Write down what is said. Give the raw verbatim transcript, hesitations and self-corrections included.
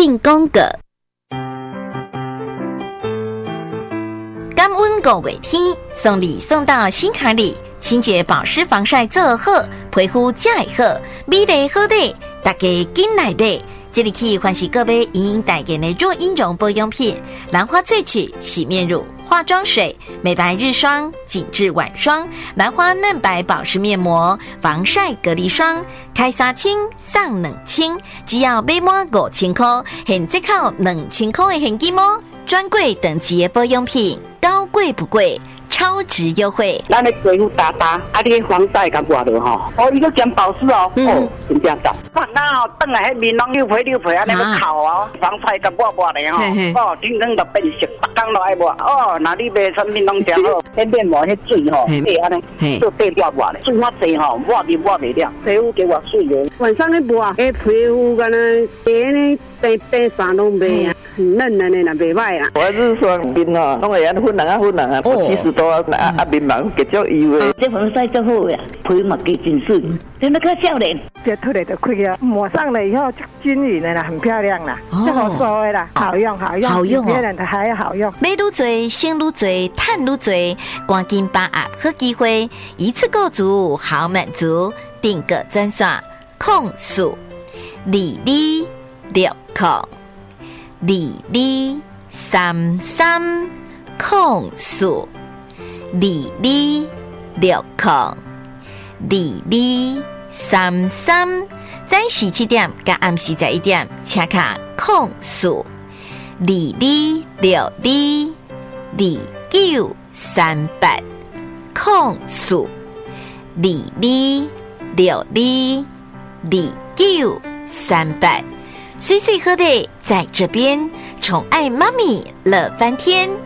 进攻个。感恩五月天，送礼送到心坎里，清洁保湿防晒做好，皮肤才会好，美丽好丽，大家紧来买。这里去欢喜各位莹莹代言的若婴绒保养品，兰花萃取洗面乳、化妆水、美白日霜、紧致晚霜、兰花嫩白保湿面膜、防晒隔离霜，开三千送两千，只要买满五千块，现折扣两千块的现金哦！专柜等级的保养品，高贵不贵，超值优惠。 咱的皮肤打打，啊，你的防晒甲抹落吼，哦，伊个兼保湿哦，嗯、哦，真正赞。哇，那哦，等下迄面拢溜皮溜皮，安尼要烤哦，防晒甲抹抹的吼，哦，真正就变色，逐工都爱抹。哦，那你卖产品拢真好，迄面膜迄水吼，对安尼，做对抹抹的，水较济吼，抹面抹袂了，皮肤给我水的。晚上咧抹，迄皮肤敢若白呢，白白啥拢袂啊。嫩嫩的那袂歹啊！ 我是说面哦，拢会安粉红啊粉红啊，七十多啊啊面毛结足油的。 这防晒最好呀，皮毛结真顺，真的可笑脸。 这出来就开了，抹上了以后就均匀的啦，很漂亮啦，就好说的啦，好用好用， 好用哦， 别人的还好用。 买愈多，省愈多，赚愈多，赶紧把握好机会，一次购足好满足，订个专线控诉李李六控。二二三三控诉，二二六控，二二三三，早时七點甲暗時十一點，請卡控訴，二二六二二九三八控訴，二二六二二九三八。水水喝的在这边，宠爱妈咪乐翻天。